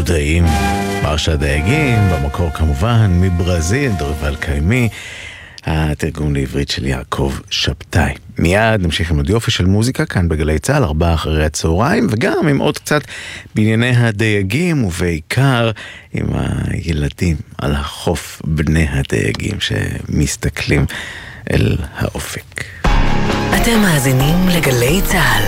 מדעים. מרשה דייגים, במקור כמובן, מברזיל, דוריבל קיימי, התרגום לעברית של יעקב שבתאי. מיד נמשיך עם עוד יופי של מוזיקה כאן בגלי צהל, 4 אחרי הצהריים, וגם עם עוד קצת בענייני הדייגים, ובעיקר עם הילדים על החוף, בני הדייגים שמסתכלים אל האופק. אתם מאזינים לגלי צהל.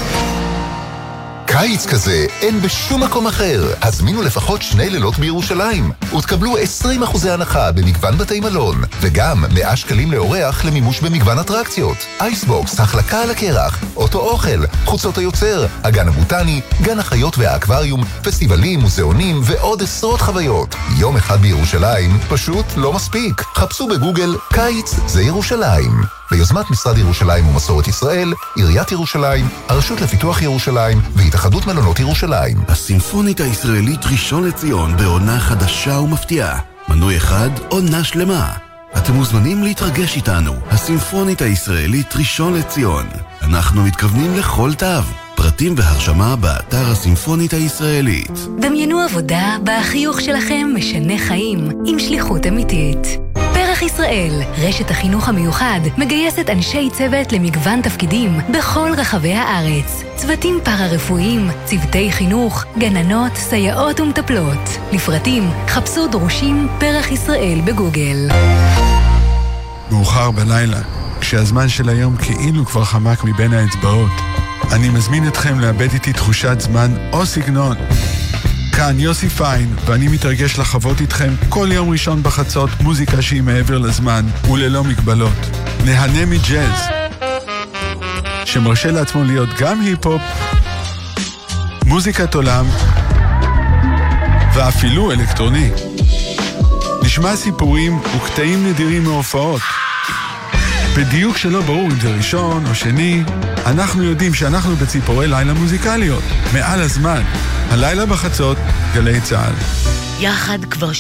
קיץ כזה אין בשום מקום אחר. הזמינו לפחות 2 לילות בירושלים ותקבלו 20% הנחה במגוון בתי מלון, וגם 100 שקלים לאורח למימוש במגוון אטרקציות. אייסבוקס, החלקה על הקרח, אוטו אוכל, חוצות היוצר, הגן הבוטני, גן החיות והאקווריום, פסטיבלים, מוזיאונים ועוד עשרות חוויות. יום אחד בירושלים פשוט לא מספיק. חפשו בגוגל קיץ זה ירושלים. ביוזמת משרד ירושלים ומסורת ישראל, עיריית ירושלים, הרשות לפיתוח ירושלים והתאחדות מלונות ירושלים. הסימפונית הישראלית ראשון לציון בעונה חדשה ומפתיעה. מנוי אחד, עונה שלמה. אתם מוזמנים להתרגש איתנו. הסימפונית הישראלית ראשון לציון. אנחנו מתכוונים לכל תו. פרטים והרשמה באתר הסימפונית הישראלית. דמיינו עבודה בחיוך שלכם משנה חיים עם שליחות אמיתית. פרח ישראל, רשת החינוך המיוחד, מגייסת אנשי צוות למגוון תפקידים בכל רחבי הארץ. צוותים פארה-רפואיים, צוותי חינוך, גננות, סייעות ומטפלות. לפרטים, חפשו דרושים פרח ישראל בגוגל. מאוחר בלילה, כשהזמן של היום כאילו כבר חמק מבין האצבעות, אני מזמין אתכם לאבד איתי תחושת זמן או סגנון. כאן יוסי פיין, ואני מתרגש לחוות איתכם כל יום ראשון בחצות מוזיקה שהיא מעבר לזמן וללא מגבלות. נהנה מג'אז, שמרשה לעצמו להיות גם היפ-הופ, מוזיקת עולם, ואפילו אלקטרוני. נשמע סיפורים וקטעים נדירים מהופעות. בדיוק שלא ברור אם זה ראשון או שני, אנחנו יודעים שאנחנו בציפורי לילה מוזיקליות. מעל הזמן, הלילה בחצות, גלי צהל. יחד כבר